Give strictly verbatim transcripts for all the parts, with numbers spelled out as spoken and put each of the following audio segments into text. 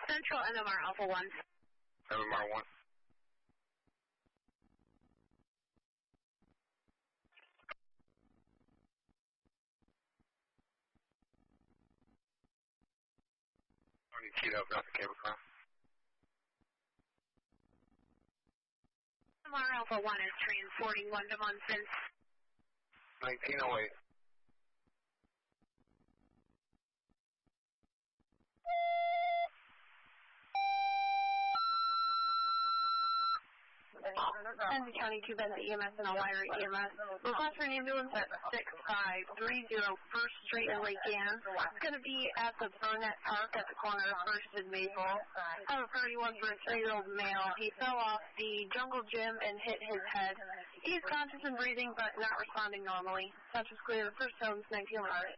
Central N M R Alpha one. N M R one. Tony keyed up, not the cable car. N M R Alpha one is transporting one to Munson. nineteen oh eight. Kenzie County two Benson E M S and Elmira E M S. Request for an ambulance at six five three zero First Street in Lake Ann. It's going to be at the Burnett Park at the corner of First and Maple. I have a thirty-one for a three-year-old male. He fell off the jungle gym and hit his head. He's conscious and breathing but not responding normally. Such is clear. First home's nineteen eleven.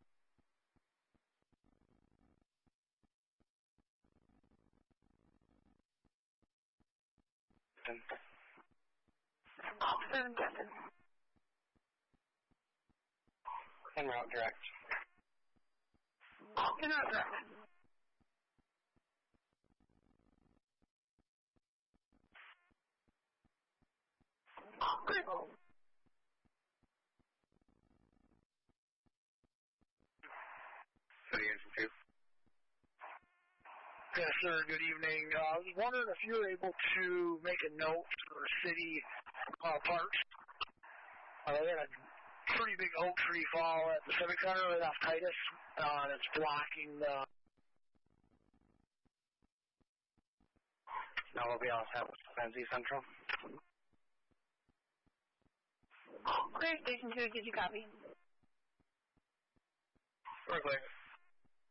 Seven Justin. En route direct. En route direct. Good. City Engine two. Yes, sir. Good evening. Uh, I was wondering if you were able to make a note for city uh, parks. Uh, they had a pretty big oak tree fall at the Civic Center right off Titus, uh, and it's blocking the... Now we'll be all set with Benzie Central. Clear Station two, did you copy? We're clear.